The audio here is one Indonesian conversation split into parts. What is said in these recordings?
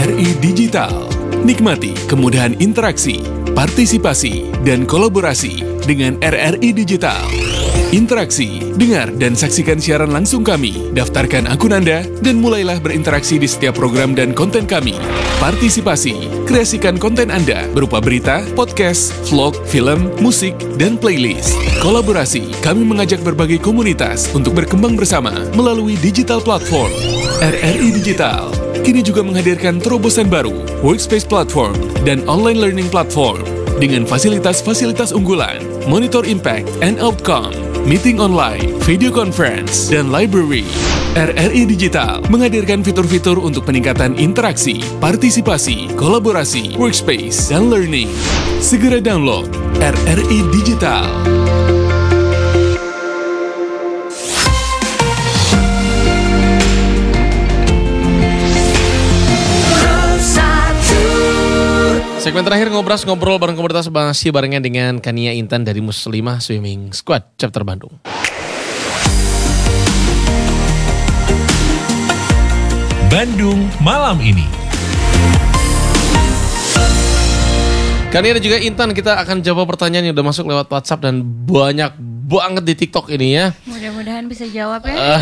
RRI Digital. Nikmati kemudahan interaksi, partisipasi, dan kolaborasi dengan RRI Digital. Interaksi, dengar dan saksikan siaran langsung kami, daftarkan akun Anda, dan mulailah berinteraksi di setiap program dan konten kami. Partisipasi, kreasikan konten Anda berupa berita, podcast, vlog, film, musik, dan playlist. Kolaborasi, kami mengajak berbagai komunitas untuk berkembang bersama melalui digital platform. RRI Digital kini juga menghadirkan terobosan baru, workspace platform, dan online learning platform dengan fasilitas-fasilitas unggulan, monitor impact and outcome, meeting online, video conference, dan library. RRI Digital menghadirkan fitur-fitur untuk peningkatan interaksi, partisipasi, kolaborasi, workspace, dan learning. Segera download RRI Digital. Segmen terakhir ngobrol bareng komunitas masih barengan dengan Kania Intan dari Muslimah Swimming Squad Chapter Bandung. Bandung malam ini. Kania dan juga Intan, kita akan jawab pertanyaan yang udah masuk lewat WhatsApp dan banyak banget di TikTok ini ya. Mudah-mudahan bisa jawab ya.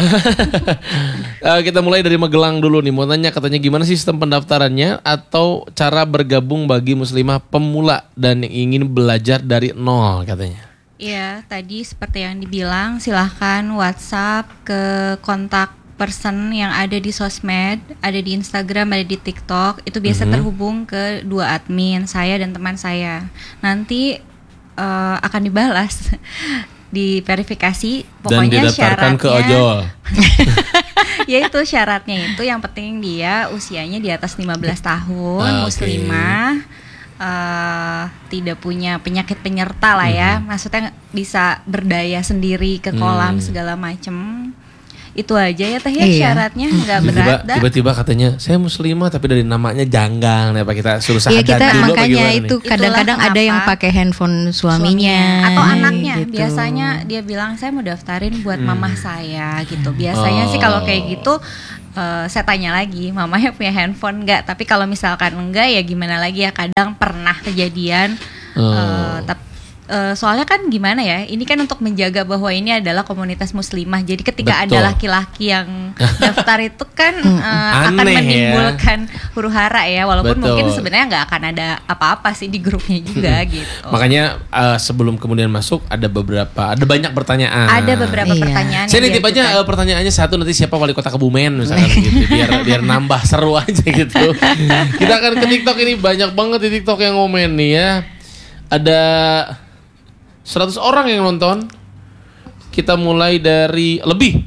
Kita mulai dari Magelang dulu nih. Mau nanya katanya gimana sih sistem pendaftarannya atau cara bergabung bagi muslimah pemula dan yang ingin belajar dari nol katanya. Iya, tadi seperti yang dibilang, silahkan WhatsApp ke kontak person yang ada di sosmed, ada di Instagram, ada di TikTok. Itu biasa terhubung ke dua admin, saya dan teman saya. Nanti akan dibalas, diverifikasi. Pokoknya dan didaftarkan syaratnya ke ojol. Yaitu syaratnya itu yang penting dia usianya di atas 15 tahun, muslimah, tidak punya penyakit penyerta lah ya. Maksudnya bisa berdaya sendiri ke kolam segala macem. Itu aja ya teh ya syaratnya, nggak berat. Tiba-tiba katanya saya muslimah tapi dari namanya janggal nih, apa kita suruh sadar kita dulu makanya itu nih? Kadang-kadang ada yang pakai handphone suaminya atau anaknya gitu. Biasanya dia bilang saya mau daftarin buat mamah saya gitu. Biasanya sih kalau kayak gitu saya tanya lagi, mamanya punya handphone nggak? Tapi kalau misalkan enggak ya gimana lagi ya, kadang pernah kejadian. Soalnya kan gimana ya, ini kan untuk menjaga bahwa ini adalah komunitas muslimah. Jadi ketika ada laki-laki yang daftar itu kan akan menimbulkan huru hara ya. Walaupun mungkin sebenarnya nggak akan ada apa-apa sih di grupnya juga gitu. Makanya sebelum kemudian masuk ada banyak pertanyaan. Ada beberapa pertanyaan. Saya nitip aja pertanyaannya satu, nanti siapa wali kota Kebumen misalkan gitu, biar nambah seru aja gitu. Kita akan ke TikTok, ini banyak banget di TikTok yang ngomen nih ya. Ada 100 orang yang nonton. Kita mulai dari lebih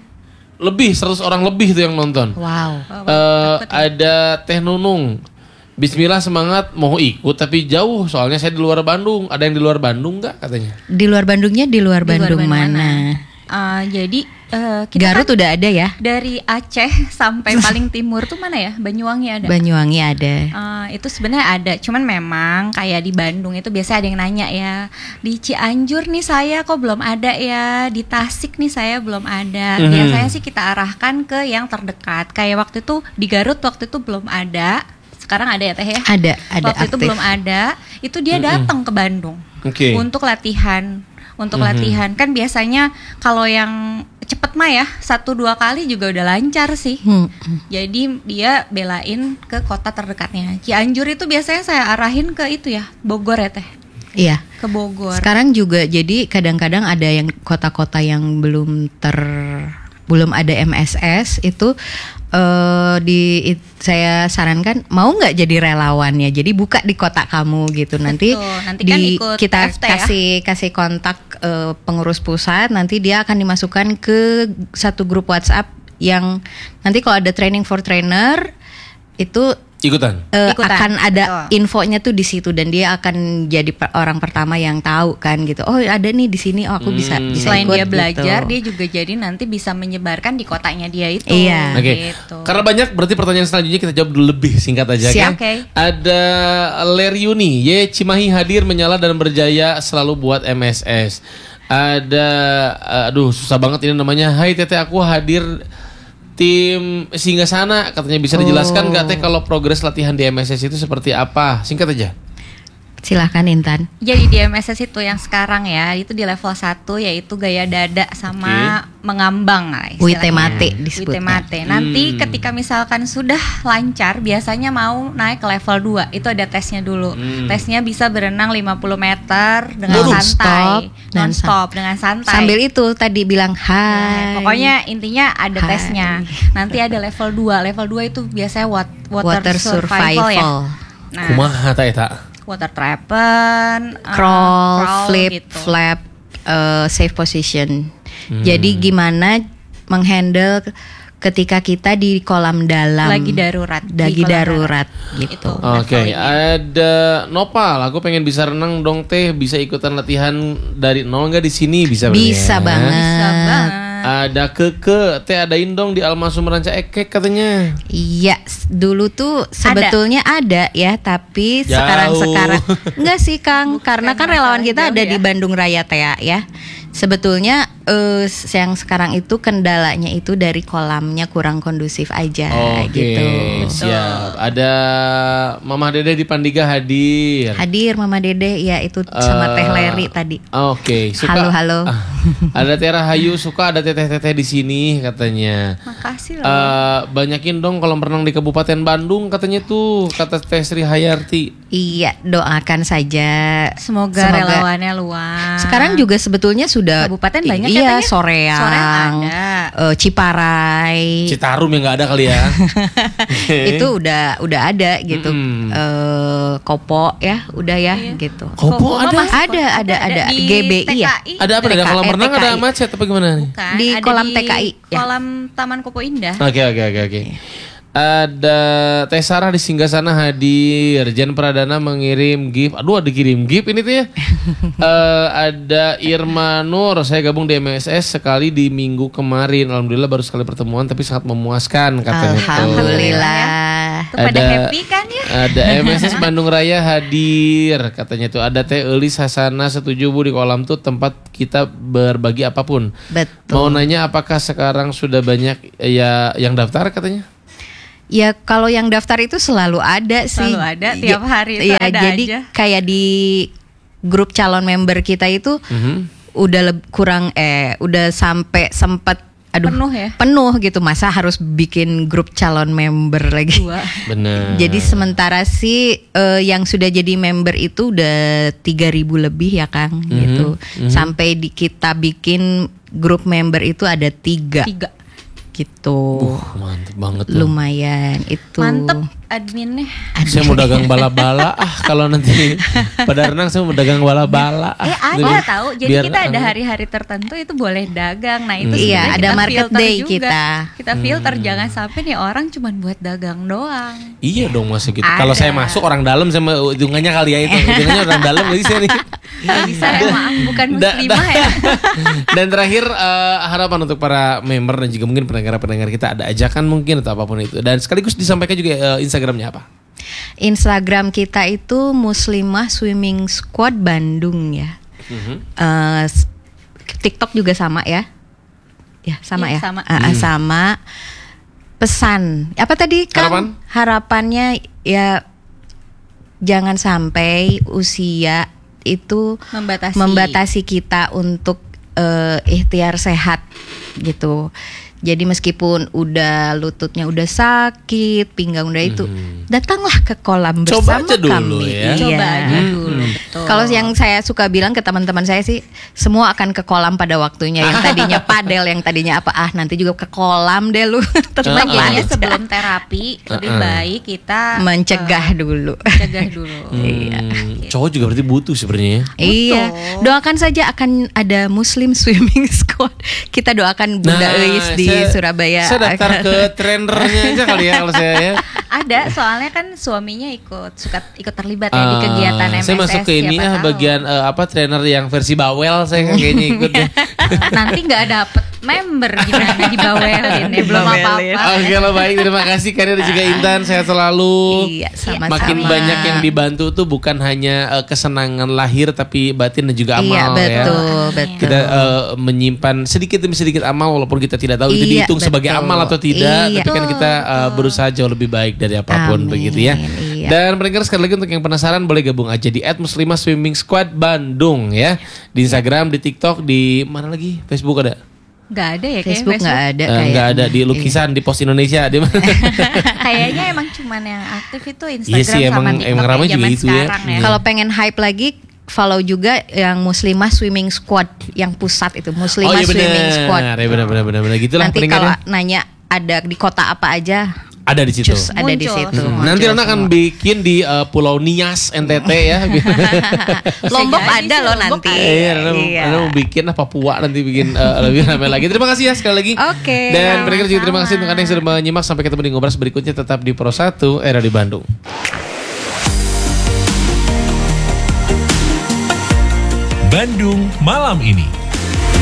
100 orang lebih tuh yang nonton. Wow. Ada Teh Nunung. Bismillah, semangat, mau ikut tapi jauh soalnya saya di luar Bandung. Ada yang di luar Bandung nggak katanya? Di luar Bandungnya di luar Bandung mana? Jadi kita Garut kan udah ada ya? Dari Aceh sampai paling timur tuh mana ya? Banyuwangi ada. Banyuwangi ada. Itu sebenarnya ada, cuman memang kayak di Bandung itu biasa ada yang nanya ya, di Cianjur nih saya kok belum ada ya, di Tasik nih saya belum ada. Biasanya sih kita arahkan ke yang terdekat. Kayak waktu itu di Garut waktu itu belum ada. Sekarang ada ya teh ya? Ada waktu aktif. itu belum ada. Itu dia datang ke Bandung untuk latihan. Latihan kan biasanya kalau yang cepet mah ya 1-2 kali juga udah lancar sih. Jadi dia belain ke kota terdekatnya. Cianjur itu biasanya saya arahin ke itu ya, Bogor ya teh. Iya. Ke Bogor. Sekarang juga jadi kadang-kadang ada yang kota-kota yang belum ada MSS itu saya sarankan mau nggak jadi relawan ya, jadi buka di kota kamu gitu. Nanti kan ikut kita FT kasih kontak pengurus pusat, nanti dia akan dimasukkan ke satu grup WhatsApp yang nanti kalau ada training for trainer itu Ikutan. Akan ada infonya tuh di situ dan dia akan jadi orang pertama yang tahu kan gitu. Oh ada nih di sini, aku bisa Selain ikut dia belajar, gitu. dia juga jadi nanti bisa menyebarkan di kotanya dia itu. Iya. Oke. Gitu. Karena banyak, berarti pertanyaan selanjutnya kita jawab dulu lebih singkat aja. Siap. Kan? Ada Leriuni, Cimahi hadir menyala dan berjaya selalu buat MSS. Ada susah banget ini namanya. Hai teteh, aku hadir tim Singgasana katanya bisa dijelaskan nggak Teh kalau progres latihan di MSS itu seperti apa? Singkat aja. Silahkan Intan. Jadi di MSS itu yang sekarang ya, itu di level 1 yaitu gaya dada sama mengambang lah istilahnya. Witemate disebutnya. Witemate. Nanti ketika misalkan sudah lancar, biasanya mau naik ke level 2, itu ada tesnya dulu. Tesnya bisa berenang 50 meter dengan santai, non-stop dengan santai. Sambil itu tadi bilang hai. Pokoknya intinya ada Hai. tesnya. Nanti ada level 2. Level 2 itu biasanya water survival ya. Nah, Kumaha eta? water trapen, Crawl, flip, gitu. flap, safe position. Jadi gimana menghandle ketika kita di kolam dalam Lagi darurat. lagi Di kolam darurat gitu. Itu. Oke, levelnya. ada Nopal. Aku pengen bisa renang dong Teh. Bisa ikutan latihan dari nol nggak di sini? Bisa berarti Bisa ya? banget. Bisa banget. Ada Keke, Teh adain dong di Alma Sumeranca Ekek katanya. Iya, dulu tuh sebetulnya ada ya, tapi Jauh. sekarang enggak sih Kang, karena kan relawan masalah kita jauh ada ya. di Bandung Raya Tea ya. Sebetulnya yang sekarang itu kendalanya itu dari kolamnya kurang kondusif aja Oke, gitu. siap. Ada Mama Dede di Pandiga hadir. Hadir Mama Dede ya itu sama Teh Leri tadi. Oke, suka. Halo. Ada Tera Hayu, suka ada teteh-teteh di sini katanya. Makasih loh. Banyakin dong kolam renang di Kabupaten Bandung katanya tuh, kata Teh Sri Hayarti. Iya, doakan saja. Semoga relawannya luas. Sekarang juga sebetulnya sudah Kabupaten banyak iya, katanya. Soreang, Soreang ada. Ciparai. Citarum yang nggak ada kali ya. Itu udah ada gitu. Kopo ya, udah ya gitu. Kopo ada? Ada Di GBI ya. TKI. Ada apa? Ada kolam renang, ada TKI. macet apa gimana nih? Bukan, Di ada kolam TKI, ya. Kolam Taman Kopo Indah. Oke. Ada Teh Sarah di Singgasana hadir. Jan Pradana mengirim gift. Aduh, ada kirim gift ini tuh ya. Ada Irma Nur. Saya gabung di MSS sekali di minggu kemarin. Alhamdulillah baru sekali pertemuan tapi sangat memuaskan katanya. Alhamdulillah. Tuh pada happy kan ya? Ada MSS Bandung Raya hadir katanya tuh. Ada Teh Elis Hasana setuju Bu di kolam tuh tempat kita berbagi apapun. Betul. Mau nanya apakah sekarang sudah banyak ya yang daftar katanya? Ya kalau yang daftar itu selalu ada sih. Selalu ada, tiap hari itu ada jadi aja. kayak di grup calon member kita itu udah udah sampai sempat Penuh ya? Penuh gitu, masa harus bikin grup calon member lagi. 2. Benar. Jadi sementara sih yang sudah jadi member itu udah 3.000 lebih ya Kang gitu. Sampai kita bikin grup member itu ada 3 gitu. Mantep banget loh. Lumayan itu. Mantep adminnya. Saya mau dagang bala-bala kalau nanti pada renang saya mau dagang bala-bala. Ada tahu. Jadi biar kita ada hari-hari tertentu itu boleh dagang. Nah itu Iya, sebenarnya ada kita market filter day juga. kita. Filter jangan sampai nih orang cuman buat dagang doang. Iya dong masa gitu. Ada. Kalau saya masuk orang dalam sama hitungannya kali ya itu. Hitungannya orang dalam lagi saya nih. Nggak bisa ya, maaf bukan muslimah ya. Dan terakhir harapan untuk para member dan juga mungkin pendengar-pendengar kita, ada ajakan mungkin atau apapun itu. Dan sekaligus disampaikan juga Instagramnya apa? Instagram kita itu Muslimah Swimming Squad Bandung ya. TikTok juga sama ya. Ya sama Iya, ya. sama. Sama. Pesan apa tadi kan? Harapannya ya jangan sampai usia itu membatasi kita untuk ikhtiar sehat gitu. Jadi meskipun udah lututnya udah sakit, pinggang udah itu, datanglah ke kolam bersama Coba aja dulu kami. ya. Coba Iya. aja dulu. Betul. Kalau yang saya suka bilang ke teman-teman saya sih, semua akan ke kolam pada waktunya. Yang tadinya padel, yang tadinya apa, nanti juga ke kolam deh lu. Cuman Tetap kayaknya aja. sebelum terapi lebih baik kita mencegah dulu. mencegah dulu. Iya. Cowok juga berarti butuh sebenarnya. Iya, doakan saja akan ada Muslim Swimming Squad. Kita doakan Bunda Eis di Surabaya. Saya daftar ke trainernya aja kali ya kalau saya ya. Ada, soalnya kan suaminya ikut terlibat ya di kegiatan MSS. Saya masuk ke ini siapa tahu. bagian trainer yang versi bawel saya kayaknya ikut deh. Nanti nggak dapet member gimana dibawelin ya, belum apa-apa. Oke lah, baik, terima kasih Karin dan juga Intan, sehat selalu. Iya, sama-sama. Makin banyak yang dibantu tuh bukan hanya kesenangan lahir tapi batin dan juga amal. Iya, betul, ya. betul. Kita menyimpan sedikit demi sedikit amal walaupun kita tidak tahu itu Iya, dihitung sebagai betul. amal atau tidak, Iya. tapi kan kita berusaha jauh lebih baik dari apapun Amin, begitu ya. iya. Dan pendengar sekali lagi untuk yang penasaran boleh gabung aja di @muslimah swimming squad Bandung ya. Di Instagram, di TikTok, di mana lagi? Facebook ada? Nggak ada ya, Facebook kayaknya nggak ada Nggak ada kayaknya. di lukisan di Pos Indonesia di mana? Kayaknya emang cuman yang aktif itu Instagram Iya sih, sama emang TikTok ramai ya, juga zaman itu ya. sekarang ya. Kalau pengen hype lagi, follow juga yang Muslimah Swimming Squad yang pusat itu, Muslimah Oh iya Swimming Squad. benar, ya benar gitulah Nanti pendengar kalau ya. nanya ada di kota apa aja, Ada di situ. cus ada di Muncul situ. semua. Nanti Muncul Rona akan semua. bikin di Pulau Nias NTT ya. Lombok Bisa jadi ada sih, loh Lombok nanti. Iya, Iya. Rona mau bikin Papua nanti bikin lebih ramai lagi. Terima kasih ya sekali lagi. Oke. Dan pendengar juga terima kasih Sama-sama. untuk Anda yang sudah menyimak. Sampai ketemu di Ngobras berikutnya tetap di Pro 1 Era di Bandung. Bandung malam ini.